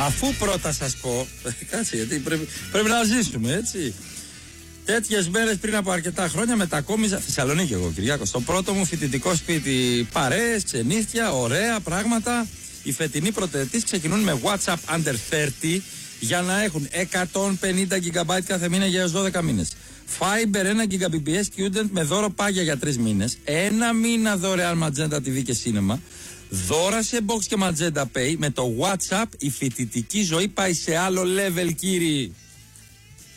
Αφού πρώτα σας πω, κάτσε γιατί πρέπει να ζήσουμε, έτσι. Τέτοιες μέρες πριν από αρκετά χρόνια μετακόμιζα Θεσσαλονίκη εγώ, Κυριάκο, στο πρώτο μου φοιτητικό σπίτι. Παρέες, ξενύχια, ωραία πράγματα. Οι φετινοί πρωτοετής ξεκινούν με WhatsApp Under 30 για να έχουν 150 GB κάθε μήνα για έως 12 μήνες. Fiber 1 Gbps Student με δώρο πάγια για 3 μήνες. 1 μήνα δωρεάν Magenta TV και Cinema. Δώρα σε Box και Magenta Pay. Με το WhatsApp η φοιτητική ζωή πάει σε άλλο level, κύριοι.